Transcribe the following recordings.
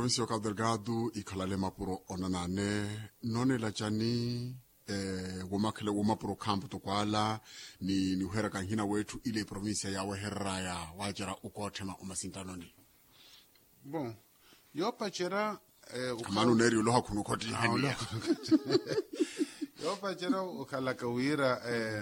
provinsia ya Cabo Delgado ikhalale mapuro onanane none la jani womakhle womapuro kampo tokwala ni uhera kanhina wetu ile provinsia ya weheraya wajara ukothema umasintanoni bon yopa chera kamanu neri uloha kunukoti hani yopa chera ukala kawira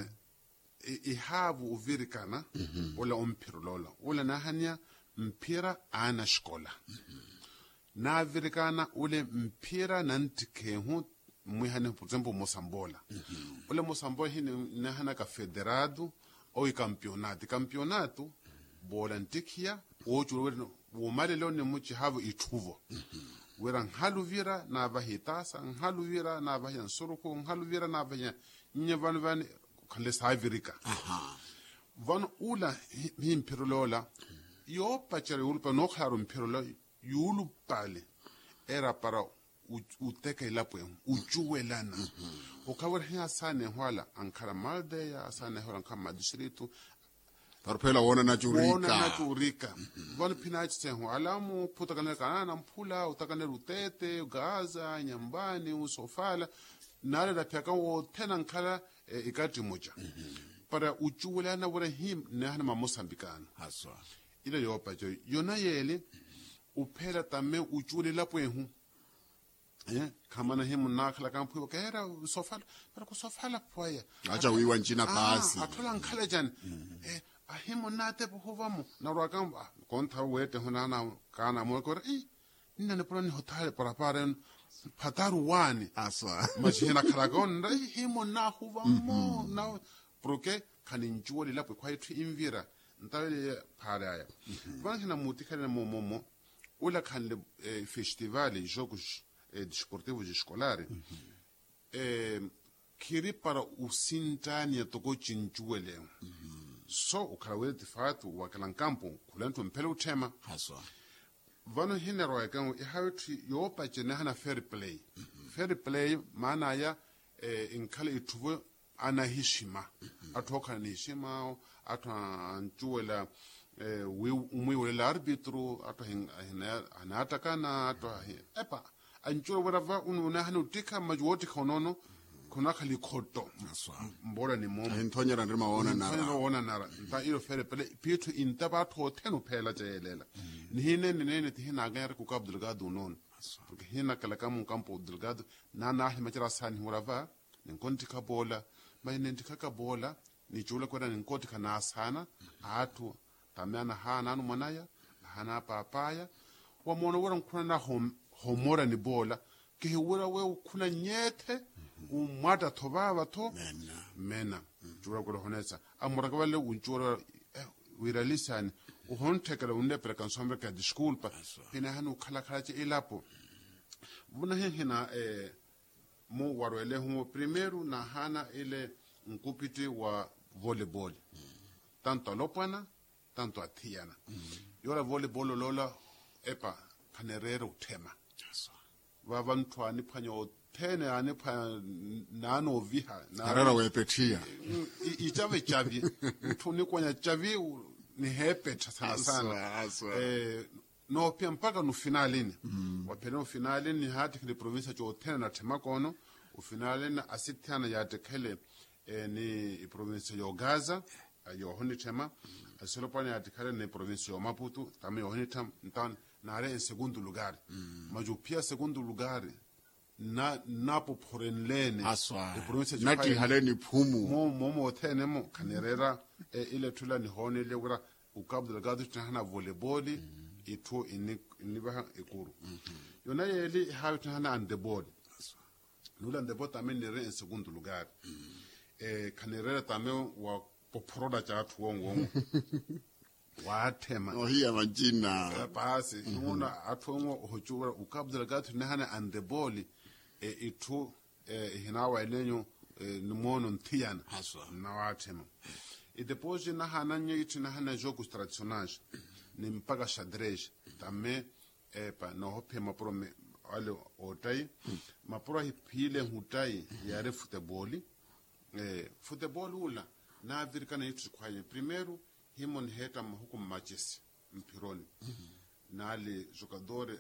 ihabu uvirikana ula umpirulola ula nahanya mpira ana shkola na virikana ule mpira nantikehu mwihane por exemplo Mosambola ule Mosambola hini nahana ka federado ou campeonato bola ntikia ochu womale lo ne muchi havu ituvo wera nhaluvira na bahitasa nhaluvira na bahyan suruko nhaluvira na bahyan nyevanu van kale savirika van ula himpirulola yo pachere ulpa no kharo mpirolo yulu pale era para uteka ilapwe ujuwelana ukawar hiya sane hwala ankara malde ya sane hwala ankara distrito parpela wona na jurika van pinachi tenho alamu putakana kana mpula utakana rutete gaza nyambani usofala nale da peka wo tenankala ikati moja para ujuwelana wala him nahana mamosambikana haswa ile yopa jo yona yele uphela tame ujule lapwehu kama himu nakhala kampu kera sofala para ku sofala poya acha wiwa njina pasi athola nkhala jani ahimu nate buhovamu na rwakamba kontha wete honana kana mo ko nina ne proni hotel para paren pataru wani aswa majina khala gon himu na huvamo na proke kaninjuli lapwe kwa itu imvira ntale paraya vanhina mutikana momomo ula khanle festival jogos desportivos escolares kiri para usintania toko chinchuele so ukalawe de fato wakalan campo kulanto mpelo tema haswa vano hinero yakan ihawti yopa chena hana fair play maana ya inkale ituvo ana heshima atoka ni heshima atanchuela umwe la arbitro anatakana epa anchuela whatever una hanutika majwoti konono kuna khali khoto mbola ni momo ntonyera ndima wona nara nta ilo fere pele pitu intaba tho thenu phela jelela ni hine tihina gaer ku Cabo Delgado non porque hina kala kamu Campo Delgado na himachira sani whatever ninkonti kabola mayinenti kakabola nichula kwenda ninkoti kana sana atu tamana hana anu manaya hana papaya wa mona wora kuna na homora ni bola ke wora we kuna nyete umata thobaba tho mena chura ko honesa amura ka vale unchura wiralisani uhontekela unde prekansombe ka disculpa pina hanu khala che ilapo buna hina mo warwele humo primeiro na hana ile nkupiti wa volleyball tanto lopana tanto atiana yora volleyball lola epa kanerero utema vavantwani phanyo tene ani pha nano viha narara wepetia ichave chavi mthuni kwanya chavi ni hepeta sana no pia mpaka no finalini wapena no finalini hati kile province cho tena na tema kono ufinalini asitana ya tekele ni province yo Gaza yo honi tema asolopani ya tekele ni province yo Maputo tame yo honi tam ntan nare en segundo lugar maju pia segundo lugar napo porenlene aswa nati haleni phumu momo tene mo kanerera ile tula ni honi le wura u Cabo Delgado tana volleyball ito ini ba ikuru yona yeli hawtana handball nula handball tamen ne en segundo lugar kanerera tamen wa poproda cha tuongo wa tema ohia majina basi una atongo hochura u Cabo Delgado nahana handball ito hinawa elenyo numono ntiana na wa tema e depois nahana nyeiti nahana jogos tradicionais ni mpaka xadrez tame epa no hope mapro me ale otai mapro hipile hutai yare futebol ula na virkana yitu kwaye primeiro himon heta hukum matches mpironi na ali jogador